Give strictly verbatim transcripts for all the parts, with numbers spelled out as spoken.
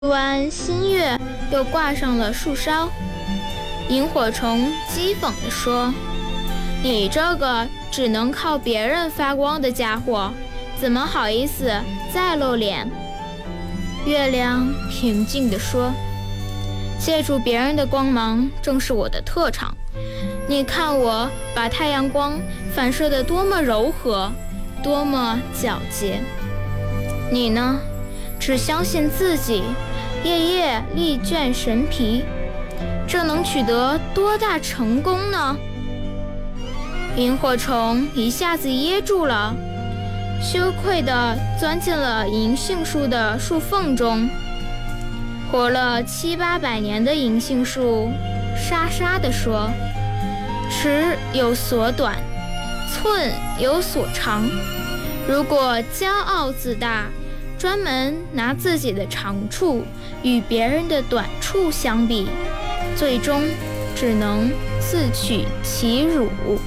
完新月，又挂上了树梢。萤火虫讥讽地说：“你这个只能靠别人发光的家伙，怎么好意思再露脸？”月亮平静地说：“借助别人的光芒正是我的特长。你看我把太阳光反射得多么柔和，多么皎洁。你呢，只相信自己，夜夜力卷神疲，这能取得多大成功呢？”萤火虫一下子噎住了，羞愧地钻进了银杏树的树缝中。活了七八百年的银杏树沙沙地说：“尺有所短，寸有所长。如果骄傲自大，专门拿自己的长处与别人的短处相比，最终只能自取其辱。”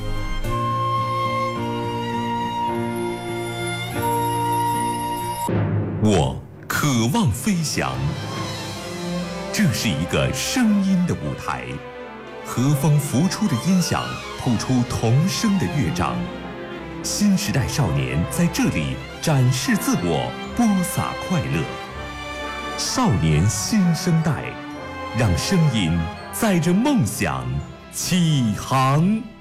我渴望飞翔，这是一个声音的舞台，和风拂出的音响谱出童声的乐章。新时代少年在这里展示自我，播撒快乐。少年新生代，让声音载着梦想起航。